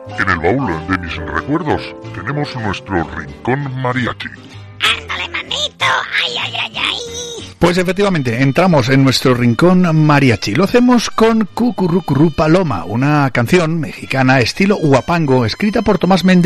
En el baúl de mis recuerdos tenemos nuestro rincón mariachi. ¡Ándale, manito! ¡Ay, ay, ay, ay! Pues efectivamente, entramos en nuestro rincón mariachi. Lo hacemos con Cucurrucurru Paloma, una canción mexicana estilo huapango, escrita por Tomás Méndez